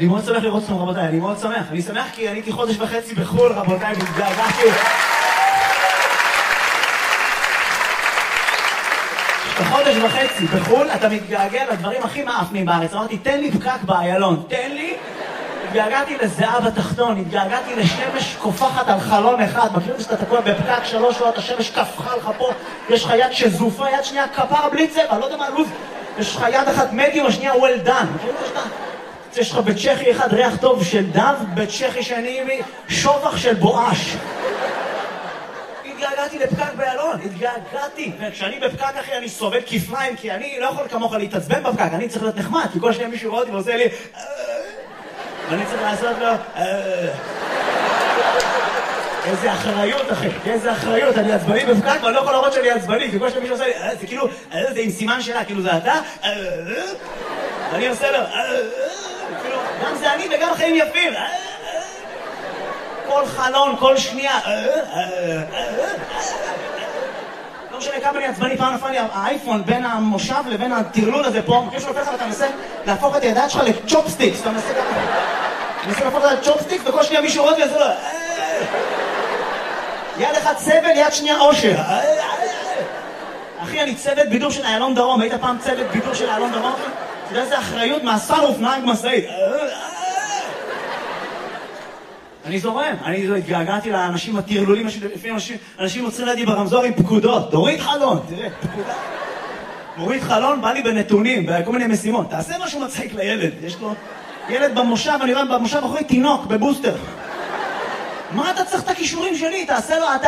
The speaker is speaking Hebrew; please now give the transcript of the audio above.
אני מאוד שמח לראות אתכם, רבותיי, אני מאוד שמח. אני שמח כי אני הייתי חודש וחצי בחול, רבותיי, והתגעגעתי. בחודש וחצי בחול אתה מתגעגע לדברים הכי מאפנים בארץ. אמרתי, תן לי פקק באיילון, תן לי. התגעגעתי לזהה בתחתון, התגעגעתי לשמש קופחת על חלון אחד. מכירים שאתה תקוע בפקק 3 שעות, השמש קפחה לך פה, יש לך יד שזופה, יד שנייה כפרה בלי צבע, לא יודע מה לוז. יש לך יד אחת מדיום, השנייה well done. מכירים שאתה? יש לך בצ'כי אחד ריח טוב של דב, בצ'כי שני שובח של בואש. התגעגעתי לפקק באיילון, התגעגעתי. וכשאני בפקק, אחי, אני סובל כפליים, כי אני לא יכול כמוך להתעצבן בפקק, אני צריך להיות נחמד, כי כל שניה מישהו רואה אותי ועושה לי ואני צריך לעשות לו איזה אחריות, אחי, איזה אחריות, אני עצבני בפקק, ואני לא יכול להראות שאני עצבני, כי כל שניה מישהו עושה לי, זה כאילו, זה עם סימן שלה, כאילו זה אתה, ואני עושה לו, כאילו, גם זה אני וגם החיים יפים, כל חלון, כל שנייה. לא משנה כמה אני עצבני, פעם נפל לי האייפון בין המושב לבין הטרלול הזה פה. אחרי שלופך אתה מנסה להפוך את הידיים שלך לצ'ופסטיקס. אתה מנסה להפוך את הצ'ופסטיקס וכל שנייה מישהו רואה וזה לא. יד אחד סבל, יד שנייה אושר. אחי, אני צוות בידור של איילון דרום. היית פעם צוות בידור של איילון דרום? אתה יודע איזה אחריות מהסנוף נהג משאית. אני זורם, אני התגעגעתי לאנשים הטרלולים, אנשים עוצרים לידי ברמזור עם פקודות. תוריד חלון, תראה, פקודה. מוריד חלון, בא לי בנתונים, בכל מיני משימות. תעשה משהו מצחיק לילד, יש לו ילד במושב, אני רואה במושב אחרי תינוק, בבוסטר. מה אתה צריך את הכישורים שלי? תעשה לו,